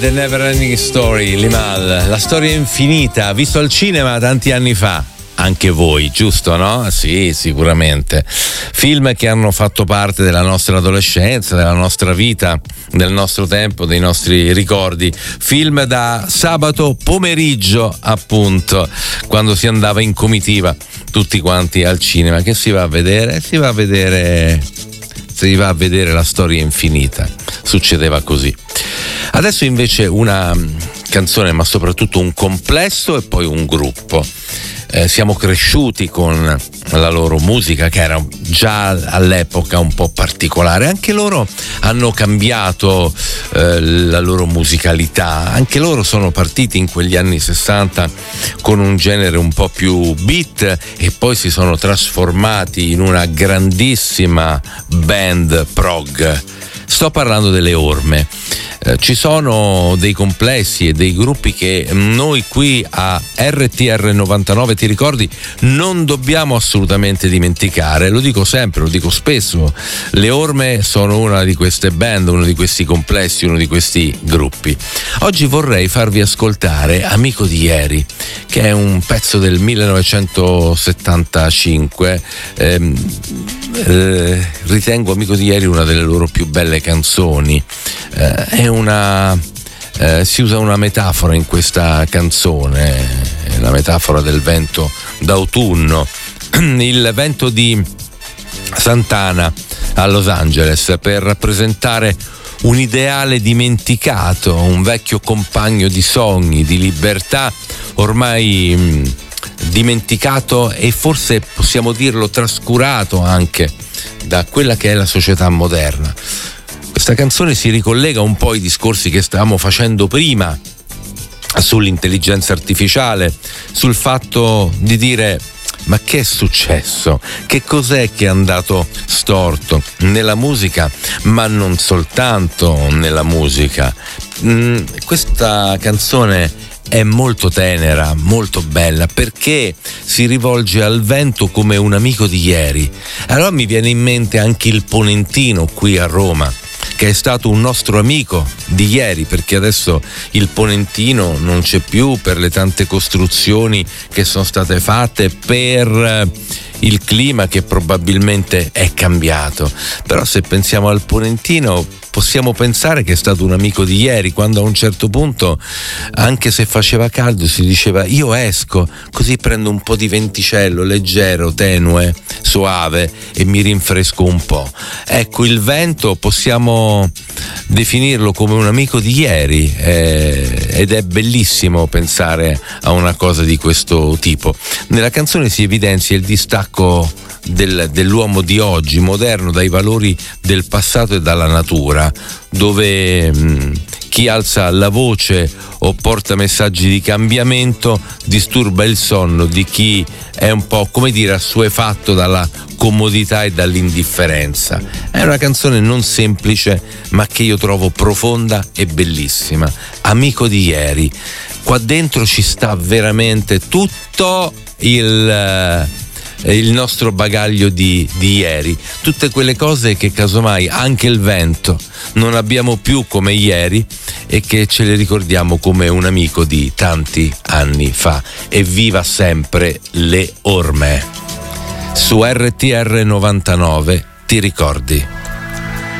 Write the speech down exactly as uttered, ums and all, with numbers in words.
The Never Ending Story, Limahl, la storia infinita, visto al cinema tanti anni fa. Anche voi, giusto, no? Sì, sicuramente. Film che hanno fatto parte della nostra adolescenza, della nostra vita, del nostro tempo, dei nostri ricordi. Film da sabato pomeriggio, appunto, quando si andava in comitiva tutti quanti al cinema. Che si va a vedere? Si va a vedere, si va a vedere La storia infinita. Succedeva così. Adesso invece una canzone, ma soprattutto un complesso e poi un gruppo. Eh, siamo cresciuti con la loro musica, che era già all'epoca un po' particolare. Anche loro hanno cambiato eh, la loro musicalità. Anche loro sono partiti in quegli anni sessanta con un genere un po' più beat e poi si sono trasformati in una grandissima band prog. Sto parlando delle Orme. Eh, ci sono dei complessi e dei gruppi che noi qui a R T R novantanove, ti ricordi, non dobbiamo assolutamente dimenticare. Lo dico sempre, lo dico spesso. Le Orme sono una di queste band, uno di questi complessi, uno di questi gruppi. Oggi vorrei farvi ascoltare Amico di ieri, che è un pezzo del millenovecentosettantacinque. Eh, eh, ritengo Amico di ieri una delle loro più belle canzoni. Eh, è una eh, si usa una metafora in questa canzone, la metafora del vento d'autunno, il vento di Santana a Los Angeles, per rappresentare un ideale dimenticato, un vecchio compagno di sogni, di libertà, ormai mh, dimenticato e forse possiamo dirlo trascurato anche da quella che è la società moderna. Questa canzone si ricollega un po' ai discorsi che stavamo facendo prima sull'intelligenza artificiale, sul fatto di dire: ma che è successo? Che cos'è che è andato storto nella musica, ma non soltanto nella musica? Mm, questa canzone è molto tenera, molto bella, perché si rivolge al vento come un amico di ieri. Allora mi viene in mente anche il Ponentino qui a Roma, che è stato un nostro amico di ieri, perché adesso il Ponentino non c'è più per le tante costruzioni che sono state fatte, per il clima che probabilmente è cambiato. Però se pensiamo al Ponentino possiamo pensare che è stato un amico di ieri, quando a un certo punto, anche se faceva caldo, si diceva: io esco, così prendo un po' di venticello leggero, tenue, suave e mi rinfresco un po'. Ecco, il vento possiamo definirlo come un amico di ieri, eh, ed è bellissimo pensare a una cosa di questo tipo. Nella canzone si evidenzia il distacco Del, dell'uomo di oggi, moderno, dai valori del passato e dalla natura, dove mh, chi alza la voce o porta messaggi di cambiamento disturba il sonno di chi è un po', come dire, assuefatto dalla comodità e dall'indifferenza. È una canzone non semplice, ma che io trovo profonda e bellissima. Amico di ieri. Qua dentro ci sta veramente tutto il... il nostro bagaglio di, di ieri, tutte quelle cose che casomai anche il vento non abbiamo più come ieri e che ce le ricordiamo come un amico di tanti anni fa. Evviva sempre le Orme. Su R T R novantanove, ti ricordi?